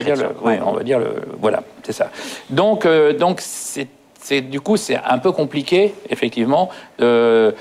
on va dire voilà, c'est ça. Donc du coup, c'est un peu compliqué, effectivement, ce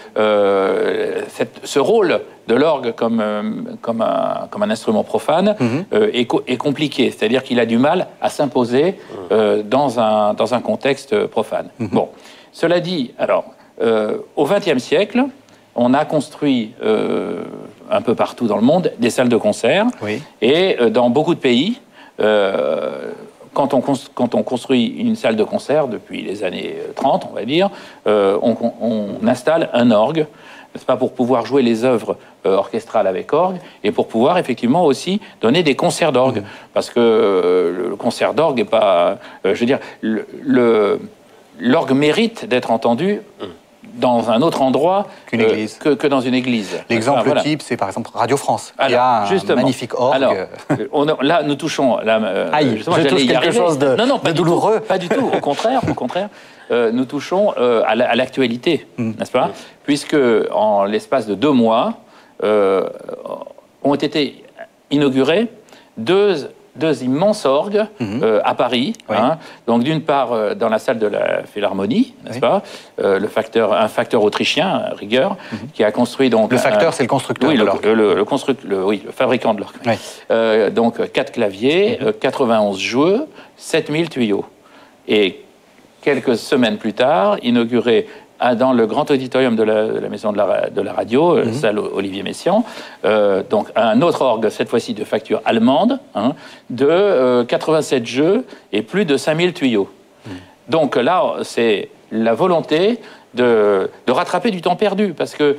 rôle de l'orgue comme un instrument profane est compliqué. C'est-à-dire qu'il a du mal à s'imposer dans un contexte profane. Bon, cela dit, alors, au XXe siècle, on a construit un peu partout dans le monde des salles de concert. Oui. Et dans beaucoup de pays, quand on construit une salle de concert, depuis les années 30, on va dire, on installe un orgue, n'est-ce pas, pour pouvoir jouer les œuvres orchestrales avec orgue, et pour pouvoir effectivement aussi donner des concerts d'orgue. Parce que le concert d'orgue n'est pas... je veux dire, l'orgue mérite d'être entendu dans un autre endroit que dans une église. L'exemple type, c'est par exemple Radio France, qui a un magnifique orgue. Alors, là, nous touchons... je touche quelque chose de douloureux. Pas du tout, au contraire. Nous touchons à l'actualité, n'est-ce pas? Puisque, en l'espace de 2 mois, ont été inaugurés deux immenses orgues à Paris. Oui. Donc, d'une part, dans la salle de la Philharmonie, n'est-ce pas, un facteur autrichien, Rieger, qui a construit donc... Le facteur, c'est le constructeur de l'orgue. Le fabricant de l'orgue. Oui. Donc, 4 claviers, 91 jeux, 7000 tuyaux. Et quelques semaines plus tard, inauguré dans le grand auditorium de la maison de la radio, salle Olivier Messiaen, donc un autre orgue, cette fois-ci de facture allemande, de 87 jeux et plus de 5000 tuyaux. Donc là, c'est la volonté de rattraper du temps perdu, parce que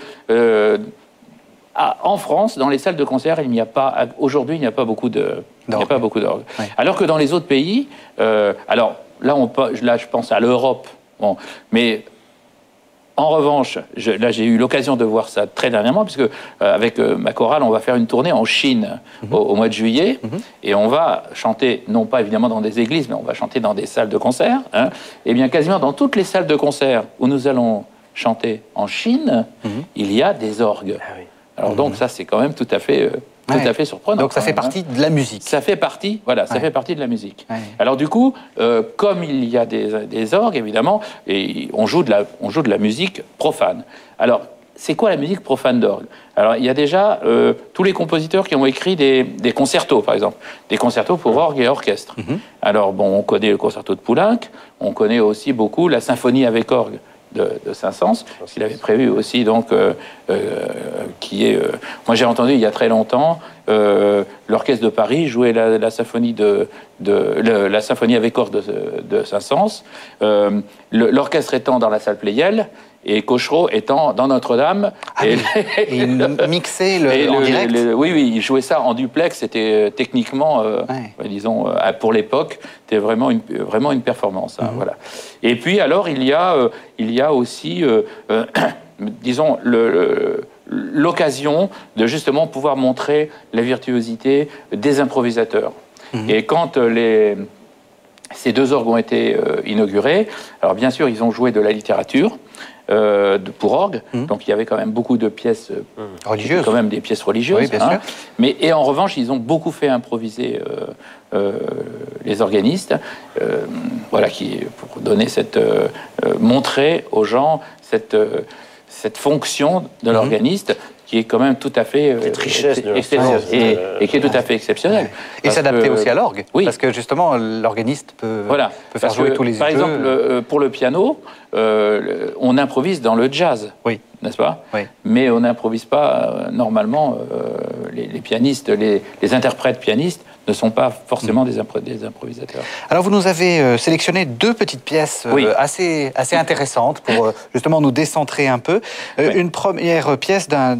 en France, dans les salles de concert, aujourd'hui, il n'y a pas beaucoup d'orgues. Oui. Alors que dans les autres pays, alors là, je pense à l'Europe, bon, mais... En revanche, j'ai eu l'occasion de voir ça très dernièrement, puisque avec ma chorale, on va faire une tournée en Chine au mois de juillet, et on va chanter, non pas évidemment dans des églises, mais on va chanter dans des salles de concert. Et bien quasiment dans toutes les salles de concert où nous allons chanter en Chine, il y a des orgues. Ah oui. Alors donc ça, c'est quand même tout à fait surprenant. Donc ça fait partie de la musique. Ça fait partie, ça fait partie de la musique. Ouais. Alors du coup, comme il y a des orgues, évidemment, et on joue de la musique profane. Alors, c'est quoi la musique profane d'orgue? Alors, il y a déjà tous les compositeurs qui ont écrit des concertos, par exemple. Des concertos pour orgue et orchestre. Alors, bon, on connaît le concerto de Poulenc, on connaît aussi beaucoup la symphonie avec orgue de Saint-Saëns, qu'il avait prévu aussi, donc, qui est... moi, j'ai entendu il y a très longtemps l'Orchestre de Paris jouer la symphonie la symphonie avec orgue de Saint-Saëns, l'orchestre étant dans la salle Pleyel, et Cochereau étant dans Notre-Dame. Et il mixait en direct. Oui, il jouait ça en duplex. C'était techniquement, disons, pour l'époque, c'était vraiment une performance. Voilà. Et puis, alors, il y a aussi, disons, l'occasion de justement pouvoir montrer la virtuosité des improvisateurs. Et quand ces 2 orgues ont été inaugurés, alors bien sûr, ils ont joué de la littérature, pour orgue, donc il y avait quand même beaucoup de pièces religieuses, quand même des pièces religieuses, oui, bien sûr. Et en revanche, ils ont beaucoup fait improviser les organistes, voilà, pour donner montrer aux gens cette fonction de l'organiste, qui est quand même tout à fait cette richesse et qui est tout à fait exceptionnelle. Et s'adapter aussi à l'orgue, oui. Parce que justement l'organiste peut faire jouer tous les par exemple, pour le piano, on improvise dans le jazz, n'est-ce pas? Oui. Mais on n'improvise pas normalement. Les pianistes, les interprètes pianistes ne sont pas forcément des improvisateurs. Alors vous nous avez sélectionné 2 petites pièces assez intéressantes pour justement nous décentrer un peu. Une première pièce d'un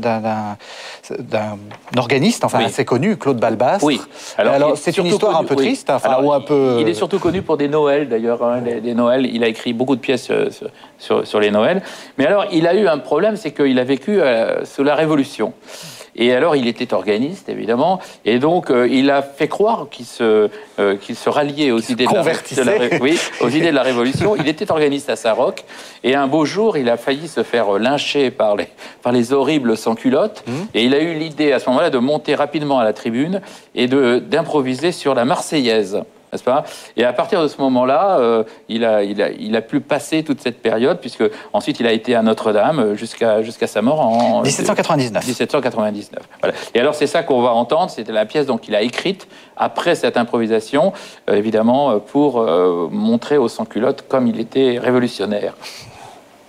organiste, assez connu, Claude Balbastre. Oui. Alors c'est une histoire un peu triste, ou un peu... Il est surtout connu pour des Noëls d'ailleurs, des Noëls. Il a écrit beaucoup de pièces sur les Noëls. Mais alors il a eu un problème, c'est qu'il a vécu sous la Révolution. Et alors, il était organiste, évidemment, et donc il a fait croire qu'il se ralliait aux idées aux idées de la Révolution. Il était organiste à Saint-Roch, et un beau jour, il a failli se faire lyncher par les horribles sans-culottes, et il a eu l'idée à ce moment-là de monter rapidement à la tribune et d'improviser sur la Marseillaise. N'est-ce pas? Et à partir de ce moment-là, il a pu passer toute cette période, puisque ensuite il a été à Notre-Dame jusqu'à sa mort en 1799. 1799. Voilà. Et alors c'est ça qu'on va entendre, c'était la pièce qu'il a écrite après cette improvisation, évidemment pour montrer aux sans-culottes comme il était révolutionnaire.